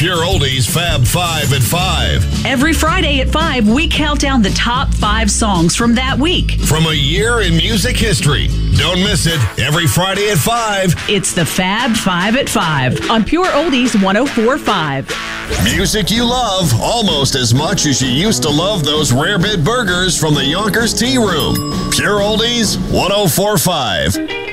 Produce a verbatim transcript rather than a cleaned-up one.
Pure Oldies Fab five at five. Every Friday at five, we count down the top five songs from that week. From a year in music history. Don't miss it. Every Friday at five. It's the Fab five at five on Pure Oldies one oh four point five. Music you love almost as much as you used to love those rare bit burgers from the Yonkers Tea Room. Pure Oldies one oh four point five.